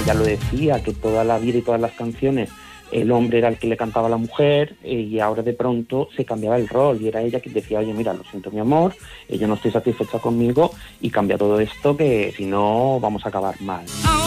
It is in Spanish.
ella lo decía, que toda la vida y todas las canciones el hombre era el que le cantaba a la mujer, y ahora de pronto se cambiaba el rol y era ella quien decía, oye, mira, lo siento, mi amor, yo no estoy satisfecha conmigo y cambia todo esto, que si no vamos a acabar mal.